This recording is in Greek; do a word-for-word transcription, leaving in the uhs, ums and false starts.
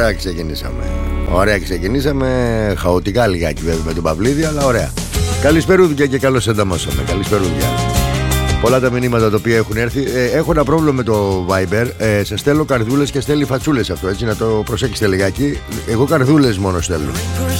Ωραία ξεκινήσαμε. Ωραία ξεκινήσαμε. Χαοτικά λιγάκι βέβαια με τον Παυλίδη, αλλά ωραία. Καλησπερούδια και καλώς ενταμώσαμε. Καλησπερούδια. Πολλά τα μηνύματα τα οποία έχουν έρθει. ε, Έχω ένα πρόβλημα με το Viber. ε, Σας στέλνω καρδούλες και στέλνει φατσούλες αυτό, έτσι, να το προσέξετε λιγάκι. Εγώ καρδούλες μόνο στέλνω.